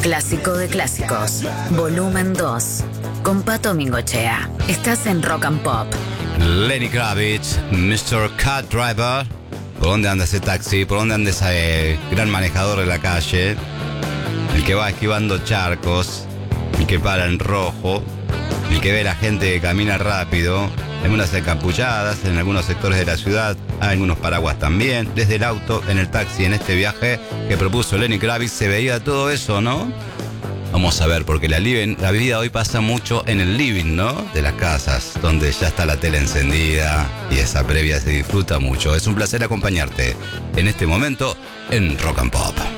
Clásico de clásicos, volumen 2, con Pato Mingochea. Estás en Rock and Pop. Lenny Kravitz, Mr. Cat Driver. ¿Por dónde anda ese taxi? ¿Por dónde anda ese gran manejador de la calle? El que va esquivando charcos, el que para en rojo, el que ve a la gente que camina rápido, algunas encapuchadas en algunos sectores de la ciudad, hay algunos paraguas también. Desde el auto, en el taxi, en este viaje que propuso Lenny Kravitz, se veía todo eso, ¿no? Vamos a ver, porque la vida hoy pasa mucho en el living, ¿no? De las casas, donde ya está la tele encendida y esa previa se disfruta mucho. Es un placer acompañarte en este momento en Rock and Pop.